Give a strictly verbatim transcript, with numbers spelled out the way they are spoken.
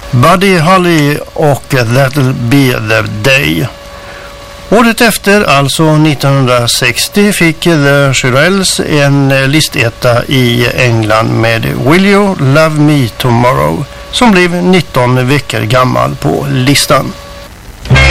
Buddy Holly och That'll Be The Day. Året efter, alltså nittonhundrasextio, fick The Shirelles en listetta i England med Will You Love Me Tomorrow, som blev nitton veckor gammal på listan.